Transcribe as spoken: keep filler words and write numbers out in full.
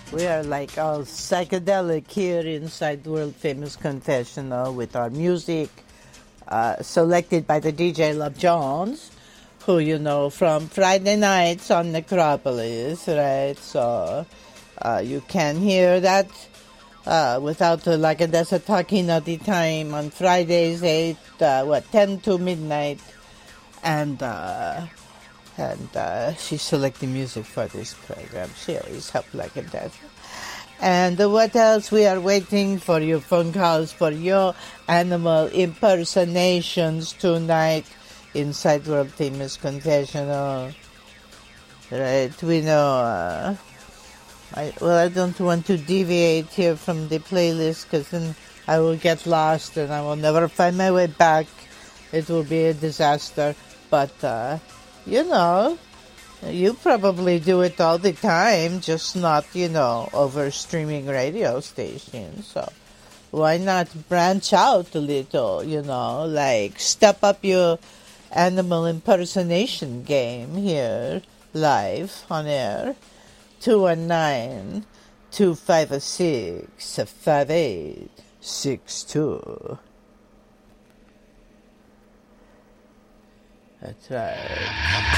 We are like all psychedelic here inside World Famous Confessional with our music uh, selected by the D J Love Jones, who you know from Friday nights on Necropolis, right? So uh, you can hear that uh, without uh, like that's a talking at the time on Fridays, eight uh, what ten to midnight, and. Uh, And uh, she's selecting music for this program. She always helps like that. And uh, what else? We are waiting for your phone calls for your animal impersonations tonight inside World Famous Confessional. Right? We know. Uh, I, well, I don't want to deviate here from the playlist because then I will get lost and I will never find my way back. It will be a disaster. But. Uh, You know, you probably do it all the time, just not, you know, over streaming radio stations. So why not branch out a little, you know, like step up your animal impersonation game here, live on air. two one nine, two five six, five eight six two. That's right.